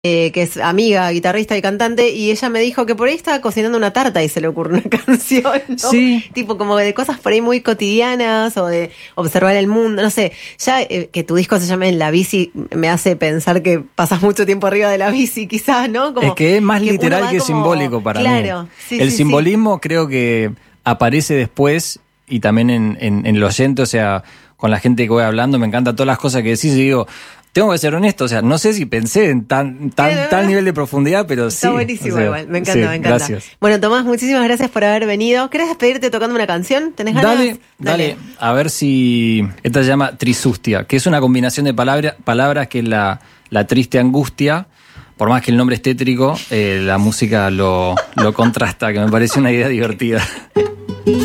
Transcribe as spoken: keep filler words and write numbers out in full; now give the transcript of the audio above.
Eh, que es amiga, guitarrista y cantante, y ella me dijo que por ahí estaba cocinando una tarta y se le ocurrió una canción, ¿no? Sí. Tipo como de cosas por ahí muy cotidianas o de observar el mundo, no sé. Ya eh, que tu disco se llame En la bici me hace pensar que pasas mucho tiempo arriba de la bici, quizás, ¿no? Como es que es más que literal uno va que como- simbólico para claro, mí. sí, el sí, simbolismo creo que aparece después y también en, en, en el oyente, o sea, con la gente que voy hablando, me encantan todas las cosas que decís y digo, tengo que ser honesto, o sea, no sé si pensé en tan, tan, Claro. tal nivel de profundidad, pero Está sí. buenísimo o sea, igual, me encanta, sí, me encanta. Gracias. Bueno, Tomás, muchísimas gracias por haber venido. ¿Querés despedirte tocando una canción? ¿Tenés ganas? Dale, dale, a ver si esta se llama Trisustia, que es una combinación de palabra, palabras que es la, la triste angustia. Por más que el nombre es tétrico, eh, la música lo, lo contrasta, que me parece una idea divertida.